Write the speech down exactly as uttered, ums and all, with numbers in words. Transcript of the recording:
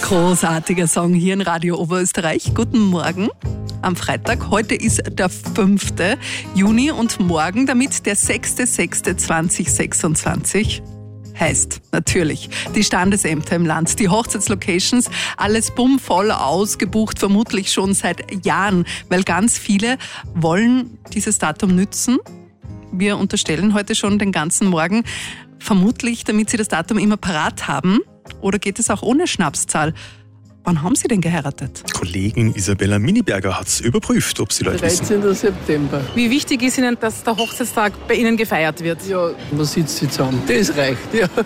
Großartiger Song hier in Radio Oberösterreich. Guten Morgen am Freitag. Heute ist der fünfte Juni und morgen damit der sechster sechster zweitausendsechsundzwanzig. Heißt natürlich die Standesämter im Land, die Hochzeitslocations, alles bummvoll ausgebucht, vermutlich schon seit Jahren, weil ganz viele wollen dieses Datum nützen. Wir unterstellen heute schon den ganzen Morgen, vermutlich damit sie das Datum immer parat haben. Oder geht es auch ohne Schnapszahl? Wann haben Sie denn geheiratet? Kollegin Isabella Miniberger hat es überprüft, ob Sie Leute wissen. dreizehnten September. Wie wichtig ist Ihnen, dass der Hochzeitstag bei Ihnen gefeiert wird? Ja, man sitzt sie zusammen. Das reicht, ja.